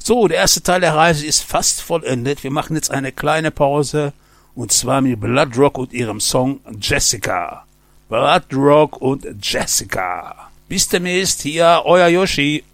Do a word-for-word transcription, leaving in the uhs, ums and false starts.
So, der erste Teil der Reise ist fast vollendet. Wir machen jetzt eine kleine Pause, und zwar mit Bloodrock und ihrem Song Jessica. Bloodrock und Jessica. Bis demnächst, hier, euer Yoshi.